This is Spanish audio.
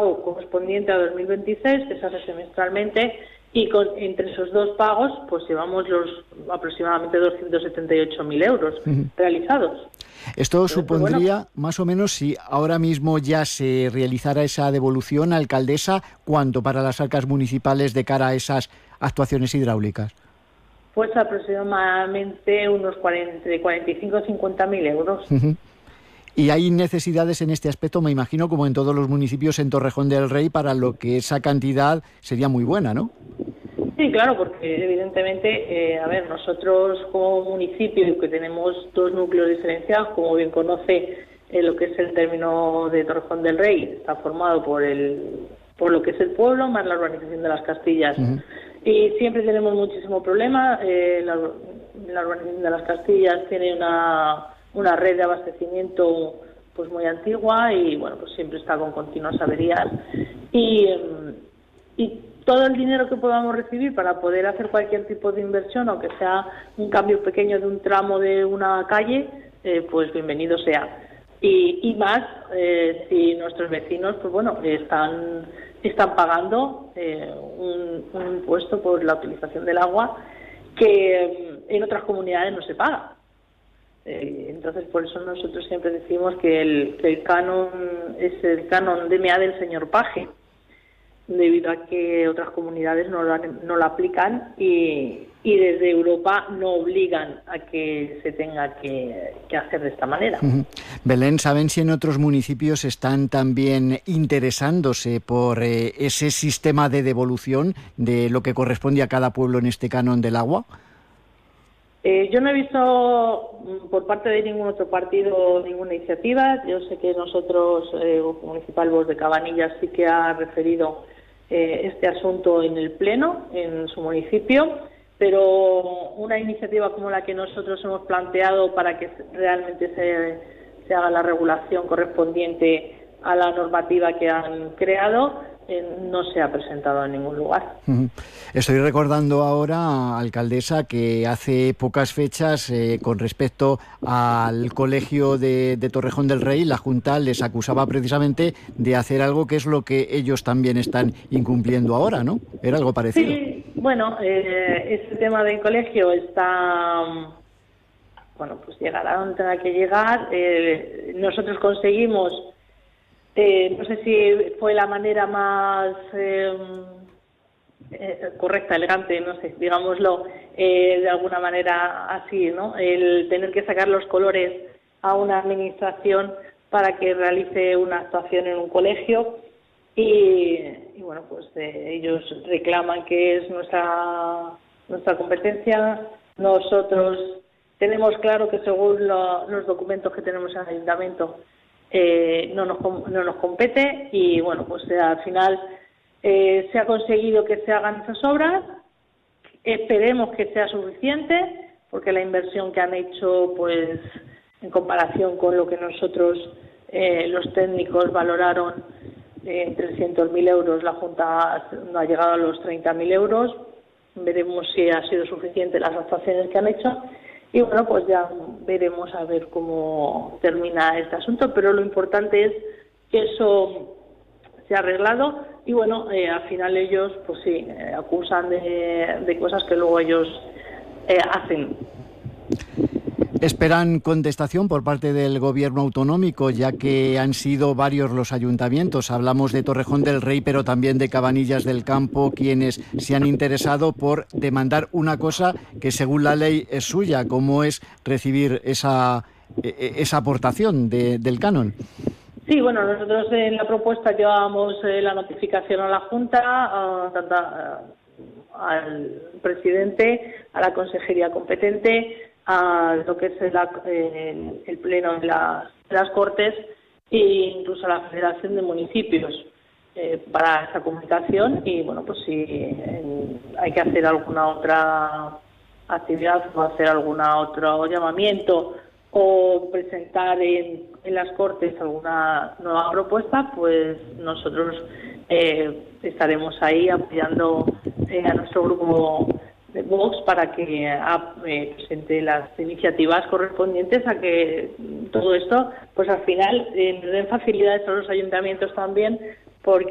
pago correspondiente a 2026, que se hace semestralmente, y entre esos dos pagos pues llevamos los aproximadamente 278.000 euros realizados. Esto Entonces, supondría, más o menos, si ahora mismo ya se realizara esa devolución, alcaldesa, ¿cuánto para las arcas municipales de cara a esas actuaciones hidráulicas? Pues aproximadamente unos 45 o 50.000 euros. Y hay necesidades en este aspecto, me imagino, como en todos los municipios en Torrejón del Rey, para lo que esa cantidad sería muy buena, ¿no? Sí, claro, porque evidentemente, nosotros como municipio, que tenemos dos núcleos diferenciados, como bien conoce lo que es el término de Torrejón del Rey, está formado por lo que es el pueblo, más la urbanización de las Castillas. Y siempre tenemos muchísimo problema. La urbanización de las Castillas tiene una red de abastecimiento pues muy antigua y bueno, pues siempre está con continuas averías. Y todo el dinero que podamos recibir para poder hacer cualquier tipo de inversión, aunque sea un cambio pequeño de un tramo de una calle, pues bienvenido sea. Y más si nuestros vecinos, pues bueno, están pagando un impuesto por la utilización del agua que en otras comunidades no se paga. Entonces, por eso nosotros siempre decimos que el canon es el canon DMA del señor Paje, debido a que otras comunidades no lo aplican y desde Europa no obligan a que se tenga que hacer de esta manera. Belén, ¿saben si en otros municipios están también interesándose por ese sistema de devolución de lo que corresponde a cada pueblo en este canon del agua? Yo no he visto por parte de ningún otro partido ninguna iniciativa. Yo sé que nosotros, Grupo Municipal Voz de Cabanillas, sí que ha referido este asunto en el Pleno, en su municipio, pero una iniciativa como la que nosotros hemos planteado para que realmente se haga la regulación correspondiente a la normativa que han creado, no se ha presentado en ningún lugar. Estoy recordando ahora, alcaldesa, que hace pocas fechas, con respecto al colegio de Torrejón del Rey, la Junta les acusaba precisamente de hacer algo que es lo que ellos también están incumpliendo ahora, ¿no? Era algo parecido. Sí, bueno, este tema del colegio está... Bueno, pues llegará donde tenga que llegar. Nosotros conseguimos... no sé si fue la manera más correcta, elegante, no sé, digámoslo de alguna manera así, ¿no? El tener que sacar los colores a una administración para que realice una actuación en un colegio y bueno, pues ellos reclaman que es nuestra competencia. Nosotros tenemos claro que según los documentos que tenemos en el ayuntamiento no nos compete y bueno, pues al final se ha conseguido que se hagan esas obras. Esperemos que sea suficiente porque la inversión que han hecho, pues en comparación con lo que nosotros los técnicos valoraron en 300.000 euros, la Junta no ha llegado a los 30.000 euros. Veremos si ha sido suficiente las actuaciones que han hecho. Y bueno, pues ya veremos a ver cómo termina este asunto, pero lo importante es que eso se ha arreglado y bueno, al final ellos pues sí, acusan de cosas que luego ellos hacen. Esperan contestación por parte del gobierno autonómico, ya que han sido varios los ayuntamientos. Hablamos de Torrejón del Rey, pero también de Cabanillas del Campo, quienes se han interesado por demandar una cosa que según la ley es suya, como es recibir esa aportación del canon. Sí, bueno, nosotros en la propuesta llevábamos la notificación a la Junta, al presidente, a la consejería competente, a lo que es el pleno de las Cortes e incluso a la Federación de Municipios para esa comunicación y bueno, pues si hay que hacer alguna otra actividad o hacer alguna otro llamamiento o presentar en las Cortes alguna nueva propuesta, pues nosotros estaremos ahí apoyando a nuestro grupo de Vox para que presente las iniciativas correspondientes a que todo esto, pues al final nos den facilidades a los ayuntamientos también, porque